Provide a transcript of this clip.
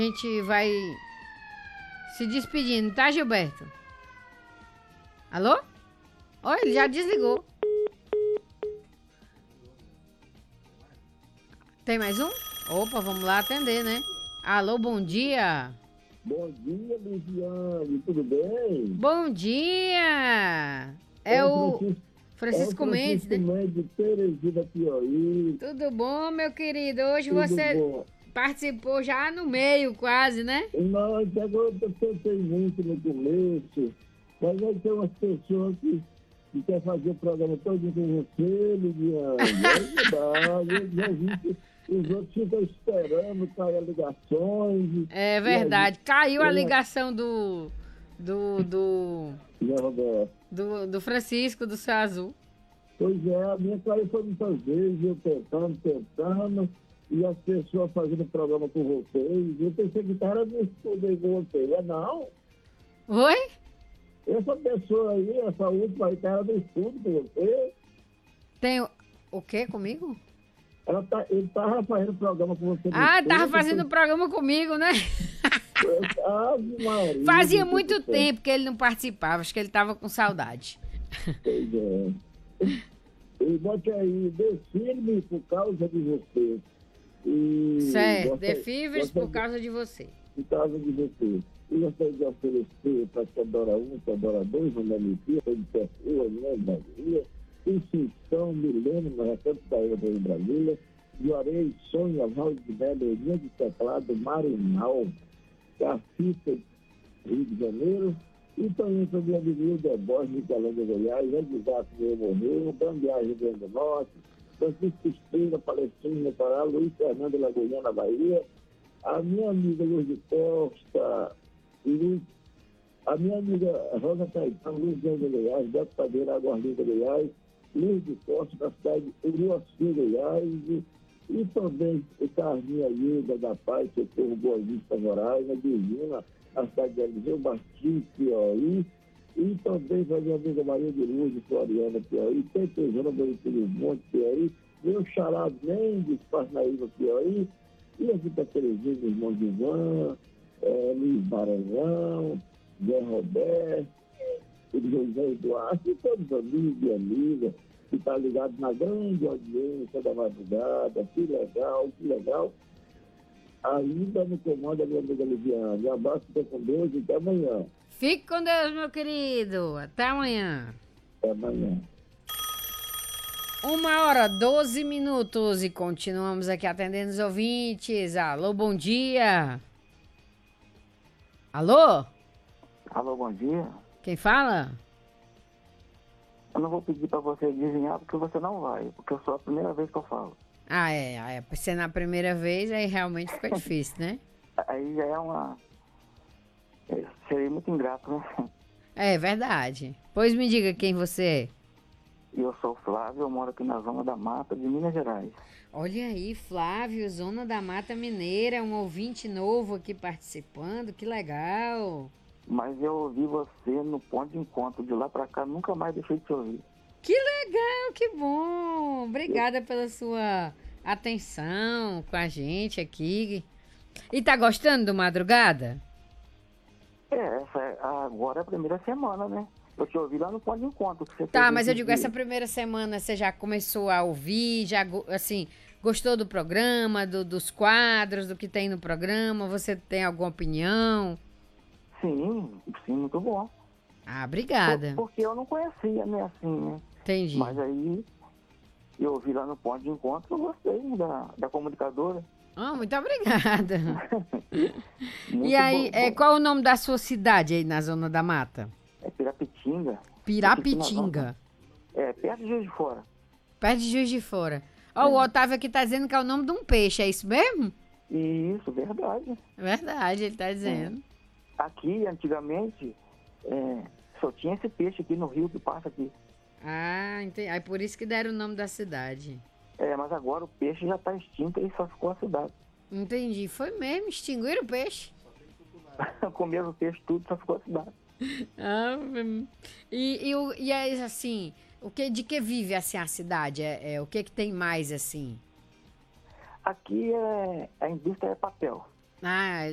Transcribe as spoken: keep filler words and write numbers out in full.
A gente vai se despedindo, tá, Gilberto? Alô? Oi, ele já desligou. Tem mais um? Opa, vamos lá atender, né? Alô, bom dia. Bom dia, Luciane, tudo bem? Bom dia. É, é o Francisco, Francisco, é o Francisco Mendes, né? Mendes, de Teresina, Piauí. Tudo bom, meu querido? Hoje tudo você bom. Participou já no meio, quase, né? Não, agora eu tentei muito no começo, mas aí tem umas pessoas que, que querem fazer o programa todo com você, Luciane. Os outros ficam esperando cair as ligações. É verdade. Aí, caiu a ligação do. Do. Do, do, do Francisco, do Céu Azul. Pois é, a minha caiu foi muitas vezes, eu tentando, tentando, e as pessoas fazendo programa com vocês. Eu pensei que era no estúdio com vocês. É não. Oi? Essa pessoa aí, essa última aí, era no estúdio com você. Tem o, o quê comigo? Ela tá, ele tava fazendo programa com você. Ah, estúdio, tava fazendo foi... programa comigo, né? Ave Maria, fazia muito tempo que ele não participava, acho que ele tava com saudade. Pois é. E bote aí, define-me por causa de você. E certo, define-me por causa de você. Por causa de você. E gostaria de oferecer para Teodora um, Teodora dois, Ana Limpia, de Pessoa, né, Bahia, Conceição, Milênio, na Recanto da Ilha em Brasília, Juarez, Sônia, Val de Melo, Linha de Teclado, Marinal, Cafita, Rio de Janeiro, e também sobre a Avenida Borges, Nicolândia, Goiás, Edgar, meu morreu, Bandear, Rio Grande do Norte, Francisco Estrela, Palestina, Pará, Luiz Fernando, Lagoinha, Bahia, a minha amiga Luz de Costa, Luz, a minha amiga Rosa Caetano, Luz de Goiás, Beto Padeira, Aguardinha, Goiás, Luz de Costa, da cidade de Uruaçu, Goiás, e, e também o Carminha Hilda, da Paz, Socorro Boa Vista, Roraima, Divina, a cidade de Eliseu Martins, Piauí, e também a minha amiga Maria de Luz, de Floriana, Piauí, Tempejana, Bonitino Monte, Piauí, meu xará Mendes, Parnaíba, Piauí, e aqui para Terezinha, meu irmão Divan, é, Luiz Maranhão, Zé Roberto, José Eduardo, e todos os amigos e amigas que estão ligados na grande audiência da madrugada. Que legal, que legal. Ainda me comanda a minha amiga Liviane. Um abraço, fica com Deus e até amanhã. Fique com Deus, meu querido. Até amanhã. Até amanhã. Uma hora, doze minutos e continuamos aqui atendendo os ouvintes. Alô, bom dia. Alô? Alô, bom dia. Quem fala? Eu não vou pedir pra você adivinhar porque você não vai, porque eu sou a primeira vez que eu falo. Ah, é. é ser na primeira vez, aí realmente fica difícil, né? Aí já é uma... É, seria muito ingrato, né? É verdade. Pois me diga quem você é. Eu sou o Flávio, eu moro aqui na Zona da Mata de Minas Gerais. Olha aí, Flávio, Zona da Mata Mineira, um ouvinte novo aqui participando, que legal. Mas eu ouvi você no ponto de encontro, de lá pra cá, nunca mais deixei de te ouvir. Que legal, que bom. Obrigada eu... pela sua atenção com a gente aqui. E tá gostando do Madrugada? É, essa é, agora é a primeira semana, né? Eu te ouvi lá no ponto de encontro. Que você tá, mas eu digo, dia. Essa primeira semana você já começou a ouvir, já, assim, gostou do programa, do, dos quadros, do que tem no programa? Você tem alguma opinião? Sim, sim, muito bom. Ah, obrigada. Por, porque eu não conhecia, né, assim, né? Entendi. Mas aí, eu ouvi lá no ponto de encontro, eu gostei da, da comunicadora. Ah, muito obrigada. muito e aí, bom, é, bom. qual é o nome da sua cidade aí na Zona da Mata? É Pirapitinga. Pirapitinga. É, perto de Juiz de Fora. Perto de Juiz de Fora. Ó, é. O Otávio aqui tá dizendo que é o nome de um peixe, é isso mesmo? Isso, verdade. Verdade, ele tá dizendo. É. Aqui, antigamente, é, só tinha esse peixe aqui no rio que passa aqui. Ah, entendi. Aí por isso que deram o nome da cidade. É, mas agora o peixe já tá extinto e só ficou a cidade. Entendi. Foi mesmo, extinguiram o peixe. Comeram o peixe tudo, só ficou a cidade. Ah, e, e, e é assim, o que, de que vive assim a cidade? É, é, o que que tem mais assim? Aqui é, a indústria é papel. Ah,